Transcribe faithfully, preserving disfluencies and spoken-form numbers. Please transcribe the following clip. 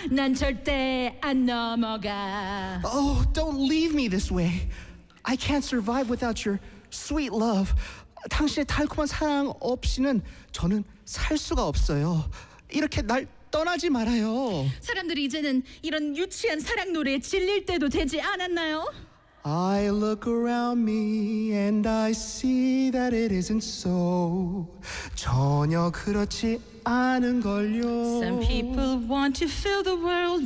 난 절대 안 넘어가. Oh, don't leave me this way. I can't survive without your sweet love. 당신의 달콤한 사랑 없이는 저는 살 수가 없어요. 이렇게 날 떠나지 말아요. 사람들이 이제는 이런 유치한 사랑 노래에 질릴 때도 되지 않았나요? I look around me and I see that it isn't so. 전혀 그렇지 않은걸요. Some people want to fill the world